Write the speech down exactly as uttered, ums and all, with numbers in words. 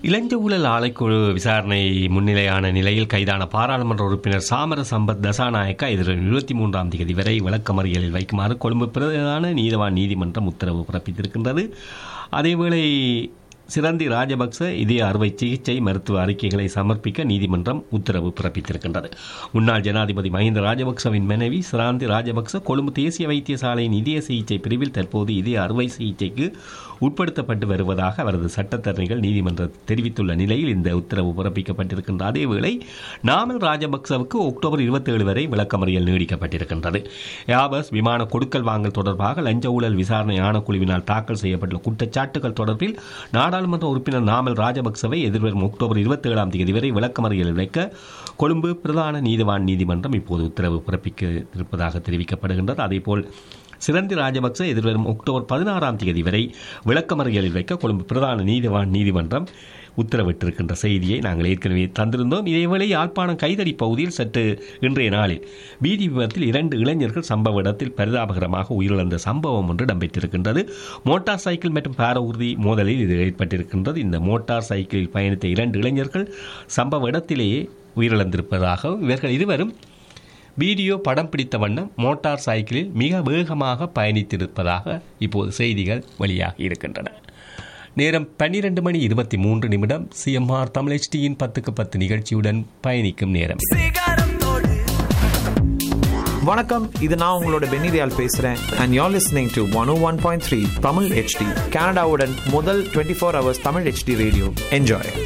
இளஞ்ச ஊழல் ஆலைக்குழு விசாரணை முன்னிலையான நிலையில் கைதான பாராளுமன்ற உறுப்பினர் சாமர சம்பத் தசாநாயக்கா எதிர்வரும் இருபத்தி மூன்றாம் தேதி வரை விளக்கமறியலில் வைக்குமாறு கொழும்பு பிரதான நீதவான் நீதிமன்றம் உத்தரவு பிறப்பித்திருக்கின்றது. அதேவேளை சிரந்தி ராஜபக்ச இதய அறுவை சிகிச்சை மருத்துவ அறிக்கைகளை சமர்ப்பிக்க நீதிமன்றம் உத்தரவு பிறப்பித்திருக்கின்றது. முன்னாள் ஜனாதிபதி மஹிந்த ராஜபக்சவின் மனைவி சிராந்தி ராஜபக்ச கொழும்பு தேசிய வைத்தியசாலையின் இதய சிகிச்சை பிரிவில் தற்போது இதய அறுவை சிகிச்சைக்கு உட்படுத்தப்பட்டு வருவதாக அவரது சட்டத்தரணிகள் நீதிமன்றம் தெரிவித்துள்ள நிலையில் இந்த உத்தரவு பிறப்பிக்கப்பட்டிருக்கின்ற அதேவேளை நாமல் ராஜபக்சவுக்கு அக்டோபர் இருபத்தி ஏழு வரை விளக்கமறியல் நீடிக்கப்பட்டிருக்கின்றது. ஏர்பஸ் விமான கொடுக்கல் வாங்கல் தொடர்பாக லஞ்ச ஊழல் விசாரணை ஆணைக்குழுவினால் தாக்கல் செய்யப்பட்டுள்ள குற்றச்சாட்டுகள் தொடர்பில் நாடாளுமன்ற உறுப்பினர் நாமல் ராஜபக்சவை எதிர்வரும் அக்டோபர் இருபத்தி ஏழாம் தேதி வரை விளக்கமறியலில் வைக்க கொழும்பு பிரதான நீதிவான் நீதிமன்றம் இப்போது உத்தரவு பிறப்பிக்க இருப்பதாக தெரிவிக்கப்படுகின்றது. அதேபோல் சிரந்தி ராஜபக்ச எதிர்வரும் அக்டோபர் பதினாறாம் தேதி வரை விளக்கமறியலில் வைக்க கொழும்பு பிரதான நீதிவான் நீதிமன்றம் உத்தரவிட்டிருக்கின்ற செய்தியை நாங்கள் ஏற்கனவே தந்திருந்தோம். இதேவேளை யாழ்ப்பாணம் கைதடி பகுதியில் சற்று இன்றைய நாளில் வீதி விபத்தில் இரண்டு இளைஞர்கள் சம்பவ இடத்தில் பரிதாபகரமாக உயிரிழந்த சம்பவம் ஒன்று இடம்பெற்றிருக்கின்றது. மோட்டார் சைக்கிள் மற்றும் பார ஊர்தி மோதலில் இது ஏற்பட்டிருக்கின்றது. இந்த மோட்டார் சைக்கிளில் பயணித்த இரண்டு இளைஞர்கள் சம்பவ இடத்திலேயே உயிரிழந்திருப்பதாக இவர்கள் இருவரும் வீடியோ படம் பிடித்த வண்ணம் மோட்டார் சைக்கிளில் மிக வேகமாக பயணித்திருப்பதாக இப்போது செய்திகள் வெளியாகி இருக்கின்றன. நேரம் பன்னிரண்டு மணி இருபத்தி மூன்று நிமிடம். சிஎம்ஆர் தமிழ் ஹெச்டியின் பத்துக்கு பத்து நிகழ்ச்சியுடன் பயணிக்கும் நேரம். வணக்கம், இது நான் உங்களோட பென்னிரியால் பேசுறேன். and you're listening to one oh one point three Tamil HD, கனடாவுடன் முதல் twenty four hours Tamil HD radio. Enjoy.